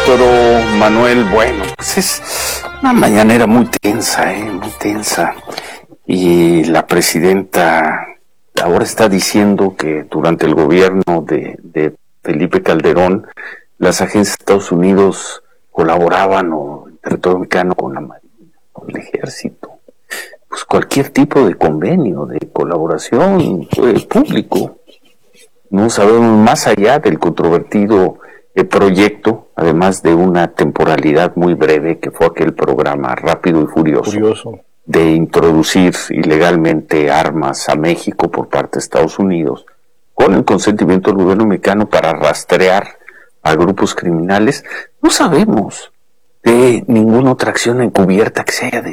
maestro Manuel. Bueno, pues es una mañanera muy tensa, muy tensa. Y la presidenta ahora está diciendo que durante el gobierno de Felipe Calderón, las agencias de Estados Unidos colaboraban, o el territorio mexicano, con la Marina, con el Ejército. Pues cualquier tipo de convenio, de colaboración público. No sabemos, más allá del controvertido proyecto, además de una temporalidad muy breve, que fue aquel programa Rápido y Furioso, de introducir ilegalmente armas a México por parte de Estados Unidos, con el consentimiento del gobierno mexicano para rastrear a grupos criminales. No sabemos de ninguna otra acción encubierta que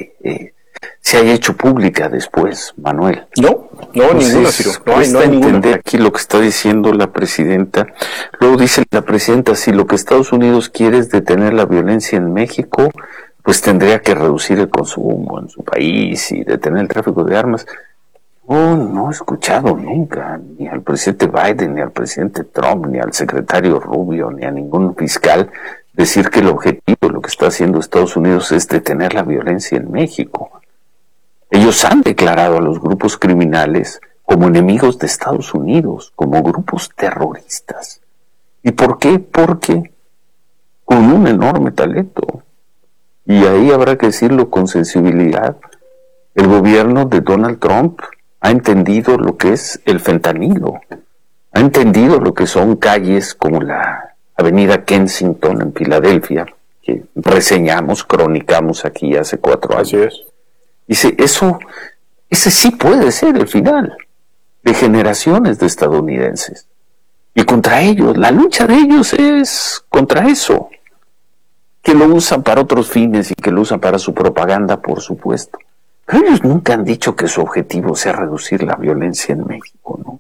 se haya hecho pública después, Manuel. No, ninguna, Ciro. No hay entender ninguna. Aquí lo que está diciendo la presidenta. Luego dice la presidenta, si lo que Estados Unidos quiere es detener la violencia en México, pues tendría que reducir el consumo en su país y detener el tráfico de armas. No he escuchado nunca ni al presidente Biden, ni al presidente Trump, ni al secretario Rubio, ni a ningún fiscal decir que el objetivo de lo que está haciendo Estados Unidos es detener la violencia en México. Ellos han declarado a los grupos criminales como enemigos de Estados Unidos, como grupos terroristas. ¿Y por qué? Porque con un enorme talento, y ahí habrá que decirlo con sensibilidad, el gobierno de Donald Trump ha entendido lo que es el fentanilo, ha entendido lo que son calles como la avenida Kensington en Filadelfia, que reseñamos, cronicamos aquí hace 4 años. Así es. Dice, ese sí puede ser el final de generaciones de estadounidenses. Y contra ellos, la lucha de ellos es contra eso. Que lo usan para otros fines y que lo usan para su propaganda, por supuesto. Pero ellos nunca han dicho que su objetivo sea reducir la violencia en México, ¿no?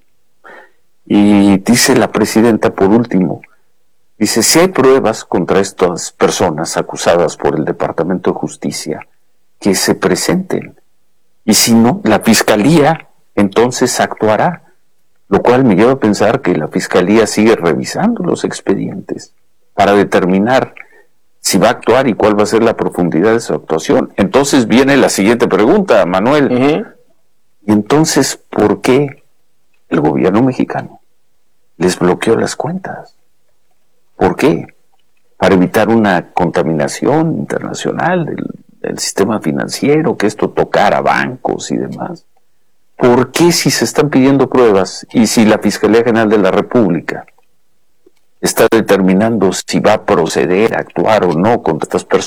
Y dice la presidenta, por último, dice, si hay pruebas contra estas personas acusadas por el Departamento de Justicia, que se presenten, y si no, la Fiscalía entonces actuará, lo cual me lleva a pensar que la Fiscalía sigue revisando los expedientes para determinar si va a actuar y cuál va a ser la profundidad de su actuación. Entonces viene la siguiente pregunta, Manuel. ¿Y entonces por qué el gobierno mexicano les bloqueó las cuentas? ¿Por qué? Para evitar una contaminación internacional del sistema financiero, que esto tocara bancos y demás. ¿Por qué, si se están pidiendo pruebas y si la Fiscalía General de la República está determinando si va a proceder a actuar o no contra estas personas,